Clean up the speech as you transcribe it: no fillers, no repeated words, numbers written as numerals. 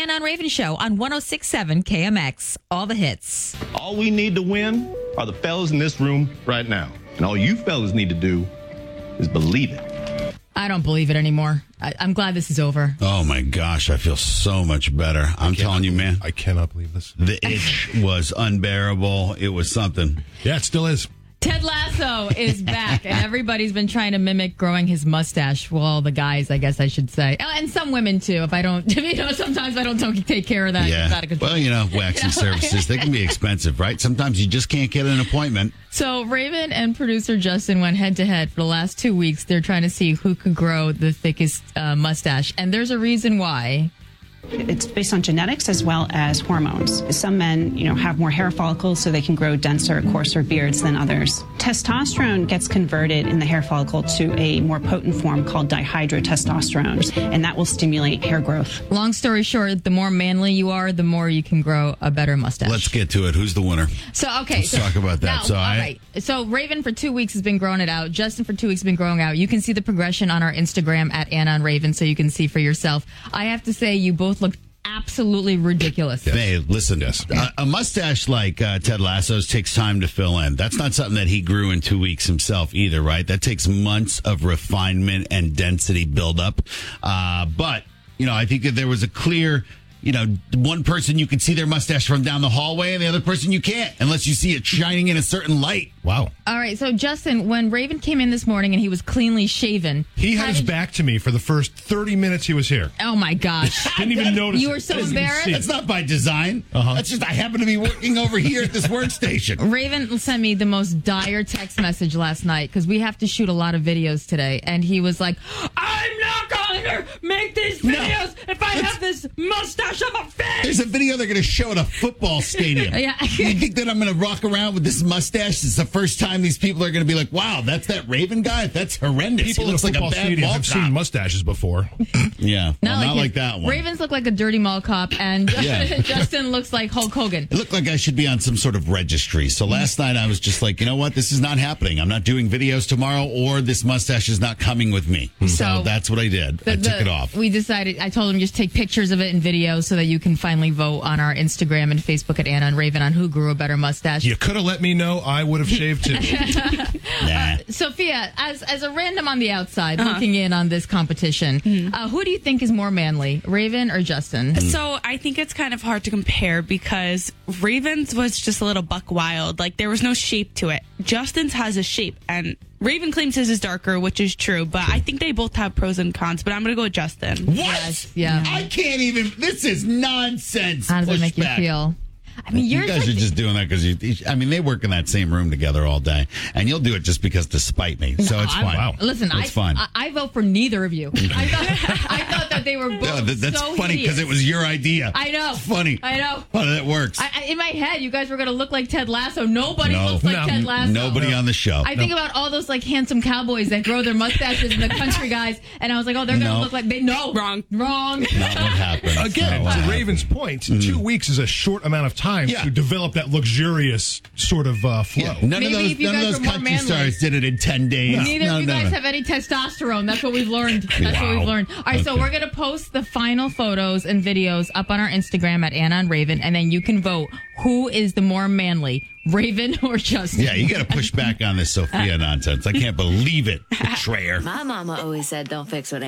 Anna and Raven Show on 106.7 KMX. All the hits. All we need to win are the fellas in this room right now. And all you fellas need to do is believe it. I don't believe it anymore. I'm glad this is over. Oh, my gosh. I feel so much better. I'm telling you, man. I cannot believe this. The itch was unbearable. It was something. Yeah, it still is. Ted Lasso is back, and everybody's been trying to mimic growing his mustache. Well, the guys, I guess I should say. And some women, too. If I don't, sometimes I don't take care of that. Yeah. It's out of control. Well, waxing services, they can be expensive, right? Sometimes you just can't get an appointment. So Raven and producer Justin went head-to-head for the last 2 weeks. They're trying to see who could grow the thickest mustache, and there's a reason why. It's based on genetics as well as hormones. Some men, have more hair follicles so they can grow denser, coarser beards than others. Testosterone gets converted in the hair follicle to a more potent form called dihydrotestosterone, and that will stimulate hair growth. Long story short, the more manly you are, the more you can grow a better mustache. Let's get to it. Who's the winner? Let's talk about that. Now, all right. So Raven for 2 weeks has been growing it out. Justin for 2 weeks has been growing out. You can see the progression on our Instagram at Anna and Raven, so you can see for yourself. I have to say, you both look absolutely ridiculous. Yes. Hey, listen, a mustache like Ted Lasso's takes time to fill in. That's not something that he grew in 2 weeks himself either, right? That takes months of refinement and density buildup. But, I think that there was a clear... one person you can see their mustache from down the hallway and the other person you can't unless you see it shining in a certain light. Wow. All right. So, Justin, when Raven came in this morning and he was cleanly shaven. He had his back to me for the first 30 minutes he was here. Oh, my gosh. Didn't even notice. You were so embarrassed. That's not by design. That's just I happen to be working over here at this workstation. Raven sent me the most dire text message last night because we have to shoot a lot of videos today. And he was like, I'm not going to make these videos if I have this mustache on my face. There's a video they're going to show at a football stadium. Yeah. You think that I'm going to rock around with this mustache? It's the first time these people are going to be like, wow, that's that Raven guy? That's horrendous. People he looks in a like a football bad stadium mall have cop. seen mustaches before. Yeah. Not like that one. Ravens look like a dirty mall cop, and Justin looks like Hulk Hogan. It looked like I should be on some sort of registry. So last night I was just like, you know what? This is not happening. I'm not doing videos tomorrow, or this mustache is not coming with me. So that's what I did. I took it off. We decided, I told him just take pictures of it and videos so that you can finally vote on our Instagram and Facebook at Anna and Raven on who grew a better mustache. You could have let me know. I would have shaved too. Nah. Sophia, as a random on the outside looking in on this competition, who do you think is more manly, Raven or Justin? So I think it's kind of hard to compare because Raven's was just a little buck wild. Like, there was no shape to it. Justin's has a shape, and Raven claims his is darker, which is true, but I think they both have pros and cons, but I'm going to go with Justin. What? Yes, yeah. I can't even. This is nonsense. How does it make you Pushback. feel? I mean, you guys are just doing that because they work in that same room together all day, and you'll do it just because to spite me. So it's fine. Wow. Listen, it's fine. I vote for neither of you. I thought that they were both that's so funny because it was your idea. I know. It's funny. I know. Well, that works. In my head, you guys were going to look like Ted Lasso. Nobody looks like Ted Lasso. Nobody on the show. I think about all those handsome cowboys that grow their mustaches and the country guys, and I was like, oh, they're going to look like wrong. Not what happened. Again, to Raven's point, 2 weeks is a short amount of time to develop that luxurious sort of flow. Yeah. None of those country stars did it in 10 days. Neither of you guys have any testosterone. That's what we've learned. All right, so we're going to post the final photos and videos up on our Instagram at Anna and Raven, and then you can vote who is the more manly, Raven or Justin. Yeah, you got to push back on this Sophia nonsense. I can't believe it, betrayer. My mama always said don't fix what